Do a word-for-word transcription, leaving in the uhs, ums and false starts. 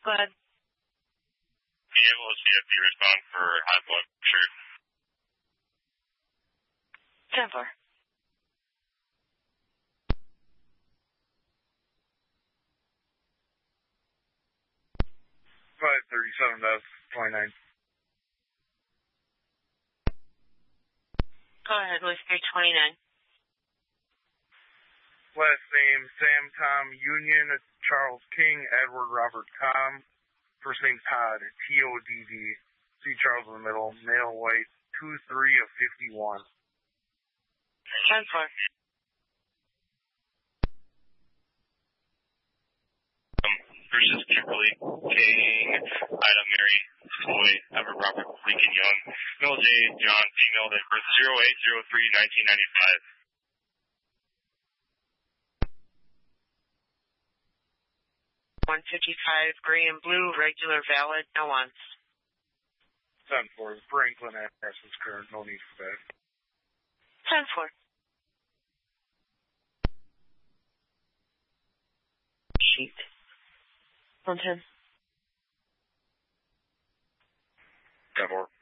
Go ahead. Be able to see if you respond for high blood pressure. ten four. five thirty-seven to twenty-nine. Go ahead with your twenty-nine. Last name, Sam Tom Union, Charles King, Edward Robert Tom. First name, Todd, T O D D. See Charles in the middle, male white, two three of fifty-one. ten four. Um, versus Kimberly King, Ida Mary Floyd, Edward Robert Lincoln Young, Mel J. John, female, date birth zero eight zero three nineteen ninety-five. one fifty-five, gray and blue, regular, valid, no wants. ten four, Franklin Address is current, no need for that. ten four. Sheet. one ten. ten four.